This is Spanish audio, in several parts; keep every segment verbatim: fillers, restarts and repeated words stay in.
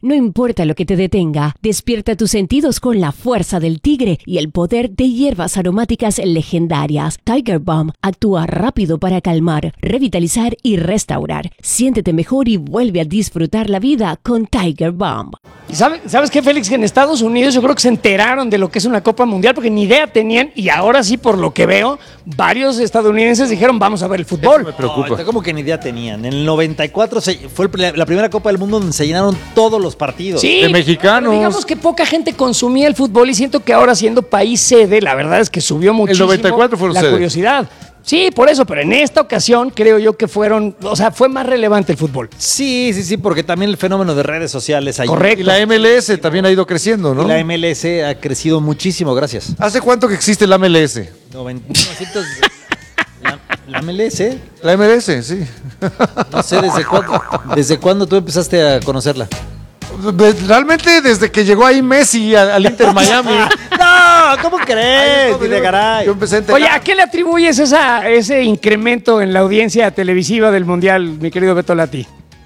No importa lo que te detenga, despierta tus sentidos con la fuerza del tigre y el poder de hierbas aromáticas legendarias. Tiger Balm actúa rápido para calmar, revitalizar y restaurar. Siéntete mejor y vuelve a disfrutar la vida con Tiger Balm. ¿Y sabe, sabes qué, Félix? Que en Estados Unidos yo creo que se enteraron de lo que es una Copa Mundial porque ni idea tenían y ahora sí, por lo que veo, varios estadounidenses dijeron vamos a ver el fútbol. Eso me preocupa. No, como que ni idea tenían. En el noventa y cuatro se, fue el, la primera Copa del Mundo donde se llenaron todos los partidos. Sí, de mexicanos. Pero digamos que poca gente consumía el fútbol y siento que ahora siendo país sede, la verdad es que subió muchísimo noventa y cuatro fueron la sede. curiosidad. Sí, por eso, pero en esta ocasión creo yo que fueron, o sea, fue más relevante el fútbol. Sí, sí, sí, porque también el fenómeno de redes sociales ayudó. Correcto. Y la M L S también ha ido creciendo, ¿no? Y la M L S ha crecido muchísimo, gracias. ¿Hace cuánto que existe la M L S? novecientos La, la M L S, La M L S, sí. no sé desde cuándo, desde cuándo tú empezaste a conocerla. Realmente desde que llegó ahí Messi al, al Inter Miami. No, ¿cómo crees? Yo- Dile, caray. Yo empecé a enterar. Oye, ¿a qué le atribuyes esa, ese incremento en la audiencia televisiva del Mundial, mi querido Beto Lati?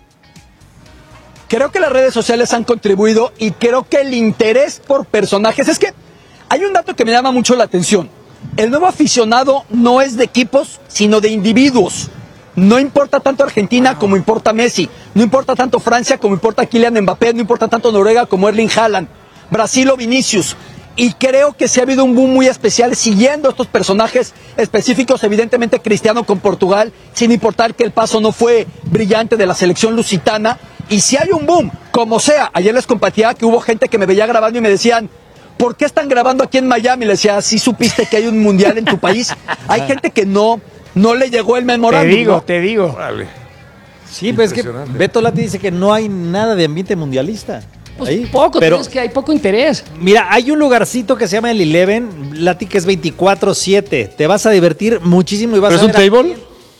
Creo que las redes sociales han contribuido y creo que el interés por personajes es que hay un dato que me llama mucho la atención. El nuevo aficionado no es de equipos, sino de individuos. No importa tanto Argentina como importa Messi. No importa tanto Francia como importa Kylian Mbappé. No importa tanto Noruega como Erling Haaland. Brasil o Vinicius. Y creo que sí ha habido un boom muy especial siguiendo estos personajes específicos, evidentemente Cristiano con Portugal, sin importar que el paso no fue brillante de la selección lusitana. Y si hay un boom, como sea, ayer les compartía que hubo gente que me veía grabando y me decían, ¿por qué están grabando aquí en Miami? Le decía, ¿sí supiste que hay un mundial en tu país? Hay gente que no, no le llegó el Te memorándum. digo, ¿no? te digo. Órale. Sí, pues es que Impresionante. Beto Lati dice que no hay nada de ambiente mundialista. Pues Ahí. poco, pero pero es que hay poco interés. mira, hay un lugarcito que se llama el Eleven, Lati, que es veinticuatro siete. Te vas a divertir muchísimo y vas ¿Pero a es un ver a- table?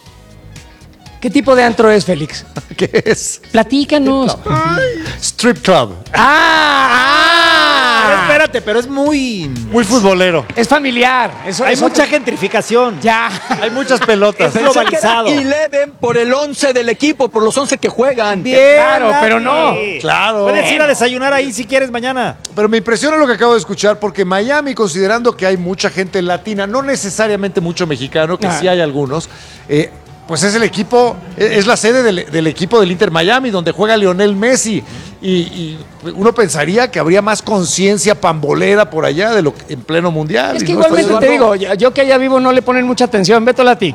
¿Qué tipo de antro es, Félix? ¿Qué es? Platícanos. Strip Club. ¡Ah! Pero espérate, pero es muy... Muy futbolero. Es familiar. Eso, Hay eso- mucha gentrificación. Ya. Hay muchas pelotas. Es globalizado. Eleven por el once del equipo, por los once que juegan. Bien, Claro, Lati. pero no. Claro. Puedes ir a desayunar ahí si quieres mañana. Pero me impresiona lo que acabo de escuchar porque Miami, considerando que hay mucha gente latina, no necesariamente mucho mexicano, que Ah. sí hay algunos, eh, pues es el equipo, es es la sede del, del equipo del Inter Miami, donde juega Lionel Messi. Y, y uno pensaría que habría más conciencia pambolera por allá de lo que en pleno mundial. Es y que no igualmente está te llegando. digo, yo yo que allá vivo no le ponen mucha atención. Beto Lati.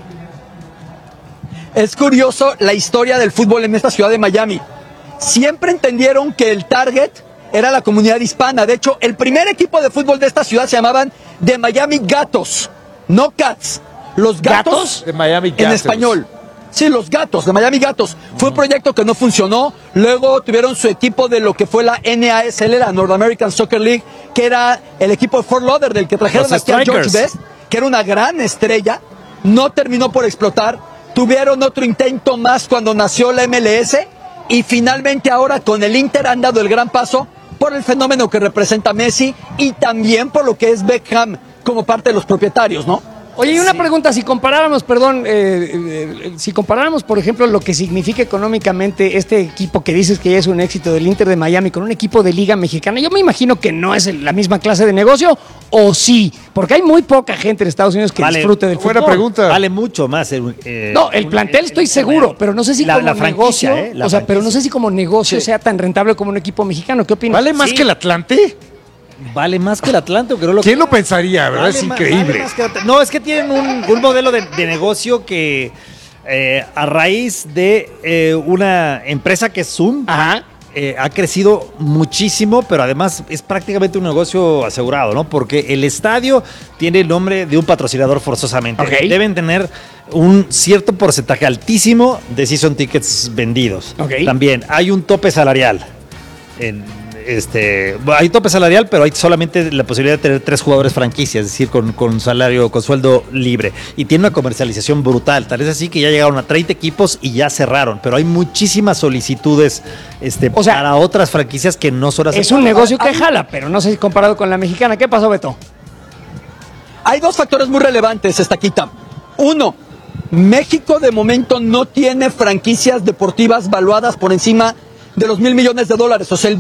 Es curioso la historia del fútbol en esta ciudad de Miami. Siempre entendieron que el target era la comunidad hispana. De hecho, el primer equipo de fútbol de esta ciudad se llamaban The Miami Gatos, no Cats. Los gatos, ¿Gatos? De Miami en Gatos. español. Sí, los gatos, de Miami Gatos. Fue un proyecto que no funcionó. Luego tuvieron su equipo de lo que fue la N A S L, la North American Soccer League, que era el equipo de Fort Lauderdale, del que trajeron Los aquí a George Strikers. Best, que era una gran estrella. No terminó por explotar. Tuvieron otro intento más cuando nació la M L S. Y finalmente ahora con el Inter han dado el gran paso por el fenómeno que representa Messi y también por lo que es Beckham como parte de los propietarios, ¿no? Oye, y una pregunta, si comparáramos, perdón, eh, eh, si comparáramos, por ejemplo, lo que significa económicamente este equipo que dices que ya es un éxito del Inter de Miami con un equipo de Liga Mexicana, yo me imagino que no es el- la misma clase de negocio, ¿o sí? Porque hay muy poca gente en Estados Unidos que Vale, disfrute del buena fútbol. pregunta. Vale mucho más. eh, eh, No, el un- plantel estoy seguro, pero no sé si La- como la franquicia, negocio, ¿eh? La o sea, pero no franquicia. sé si como negocio sea tan rentable como un equipo mexicano. ¿Qué opinas? ¿Vale más Sí. que el Atlante? Vale más que el Atlante, creo lo ¿Quién lo pensaría, verdad? Vale Es ma- increíble. vale más que el Atlante. No, es que tienen un, un modelo de, de negocio que eh, a raíz de eh, una empresa que es Zoom, Ajá. eh, ha crecido muchísimo, pero además es prácticamente un negocio asegurado, ¿no? Porque el estadio tiene el nombre de un patrocinador forzosamente. Ok. Deben tener un cierto porcentaje altísimo de season tickets vendidos. Ok. También hay un tope salarial. En, este, bueno, hay tope salarial, pero hay solamente la posibilidad de tener tres jugadores franquicias, es decir, con, con salario, con sueldo libre. Y tiene una comercialización brutal. Tal es así que ya llegaron a treinta equipos y ya cerraron. Pero hay muchísimas solicitudes este, O sea, para otras franquicias que no son Es aceptadas. un negocio que jala, pero no sé si comparado con la mexicana. ¿Qué pasó, Beto? Hay dos factores muy relevantes, Estaquita. Uno, México de momento no tiene franquicias deportivas valuadas por encima de los mil millones de dólares. O sea, el